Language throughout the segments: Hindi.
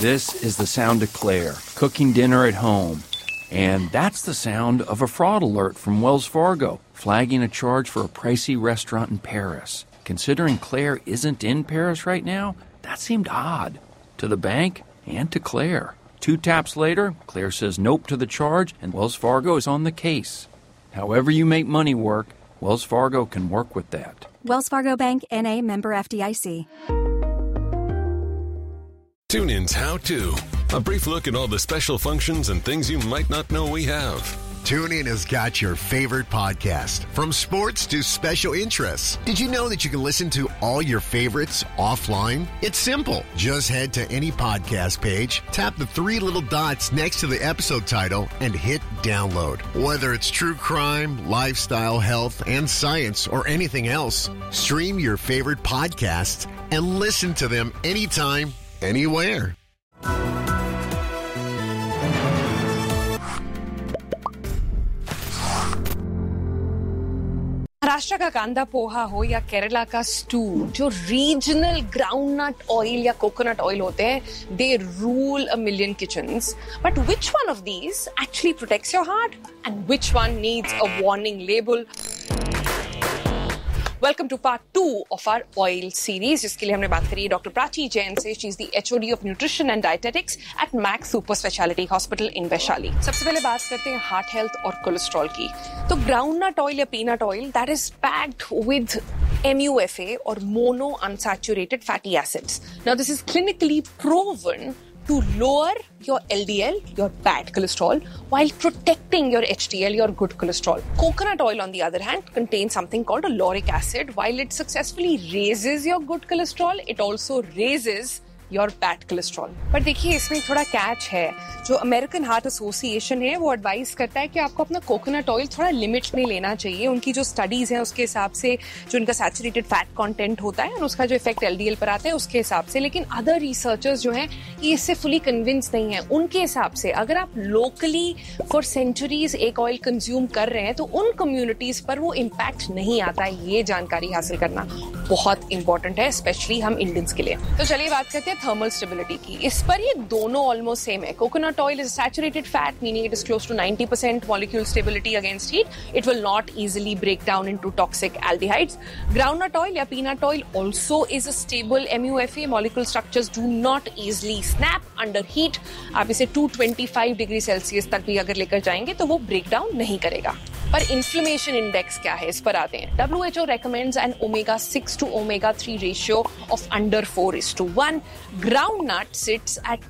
This is the sound of Claire, cooking dinner at home. And that's the sound of a fraud alert from Wells Fargo, flagging a charge for a pricey restaurant in Paris. Considering Claire isn't in Paris right now, that seemed odd. To the bank and to Claire. 2 taps later, Claire says nope to the charge, and Wells Fargo is on the case. However you make money work, Wells Fargo can work with that. Wells Fargo Bank, N.A., member FDIC. TuneIn's How To. A brief look at all the special functions and things you might not know we have. TuneIn has got your favorite podcast, from sports to special interests. Did you know that you can listen to all your favorites offline? It's simple. Just head to any podcast page, tap the 3 little dots next to the episode title, and hit download. Whether it's true crime, lifestyle, health, and science, or anything else, stream your favorite podcasts and listen to them anytime, anywhere. Maharashtra का कांदा पोहा हो या केरला का स्टू, जो रीजनल ग्राउंडनट ऑयल या कोकोनट ऑयल होते हैं, दे rule a million kitchens. But which one of these actually protects your heart and which one needs a warning label? Welcome to part 2 of our oil series, जिसके लिए हमने बात करी है डॉक्टर प्राची जैन से. She is the HOD of Nutrition and Dietetics at Max Super Speciality Hospital in Vaishali. सबसे पहले बात करते हैं हार्ट हेल्थ और कोलेस्ट्रॉल की. तो ग्राउंडनट ऑयल या peanut oil, that is packed with MUFA or mono unsaturated fatty acids. Now this is clinically proven to lower your LDL, your bad cholesterol, while protecting your HDL, your good cholesterol. Coconut oil, on the other hand, contains something called a lauric acid. While it successfully raises your good cholesterol, it also raises your bad cholesterol. पर देखिए, इसमें थोड़ा कैच है. जो अमेरिकन हार्ट एसोसिएशन है, वो एडवाइस करता है कि आपको अपना कोकोनट ऑयल थोड़ा लिमिट में लेना चाहिए. उनकी जो स्टडीज हैं उसके हिसाब से, जो इनका सैचुरेटेड फैट कंटेंट होता है और उसका जो इफेक्ट एलडीएल पर आता है उसके हिसाब से. लेकिन अदर रिसर्चर्स जो हैं ये इससे फुली कन्विंस नहीं है. उनके हिसाब से अगर आप लोकली फॉर सेंचुरीज एक ऑयल कंज्यूम कर रहे हैं तो उन कम्युनिटीज पर वो इम्पैक्ट नहीं आता है. ये जानकारी हासिल करना बहुत इंपॉर्टेंट है, स्पेशली हम इंडियंस के लिए. तो चलिए बात करते हैं थर्मल स्टेबिलिटी की. इस पर ये दोनों ऑलमोस्ट सेम है. Coconut oil is saturated fat, meaning it is close to 90% molecule stability against heat. It will not easily break down into toxic aldehydes. Groundnut oil या peanut oil also is a stable MUFA. Molecule structures do not easily snap under heat. आप इसे 225 डिग्री सेल्सियस तक भी अगर लेकर जाएंगे तो वो ब्रेक डाउन नहीं करेगा. पर इन्फ्लेमेशन इंडेक्स क्या है, इस पर आते हैं. WHO recommends an omega-6 to omega-3 ratio of under 4:1. Groundnut sits at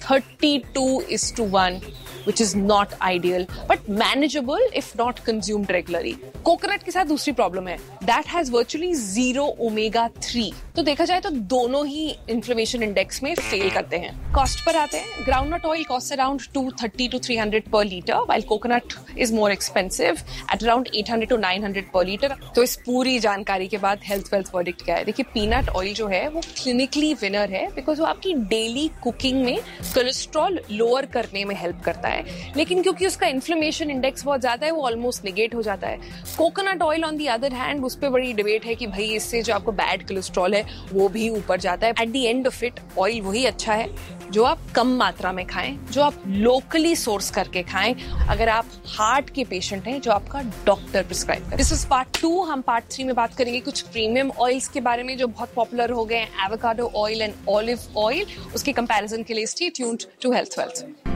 32:1, which is not ideal, but manageable if not consumed regularly. Coconut के साथ दूसरी प्रॉब्लम है, that has virtually 0 omega-3. तो देखा जाए तो दोनों ही इन्फ्लेमेशन इंडेक्स में फेल करते हैं. कॉस्ट पर आते हैं. Groundnut oil cost around 230 to 300 per liter, while coconut is more expensive at around 800 to 900 per liter. तो इस पूरी जानकारी के बाद हेल्थ वेल्थ वर्डिक्ट क्या है? देखिए, पीनट ऑयल जो है वो क्लिनिकली विनर है बिकॉज वो आपकी डेली कुकिंग में कोलेस्ट्रॉल लोअर करने में हेल्प करता है. लेकिन क्योंकि उसका इन्फ्लेमेशन इंडेक्स बहुत ज्यादा है, वो ऑलमोस्ट निगेट हो जाता है. Coconut oil on the other hand, उस पर बड़ी डिबेट है कि भाई इससे जो आपको बैड कोलेस्ट्रॉल है वो भी ऊपर जाता है. At the end of it, oil वही अच्छा है जो आप कम मात्रा में खाएं, जो आप लोकली सोर्स करके खाएं, अगर आप हार्ट के पेशेंट हैं, जो आपका डॉक्टर प्रिस्क्राइब करे. This is part 2. हम पार्ट 3 में बात करेंगे कुछ प्रीमियम ऑयल्स के बारे में जो बहुत पॉपुलर हो गए हैं, avocado oil and olive oil. उसके कंपैरिजन के लिए stay tuned to health wealth.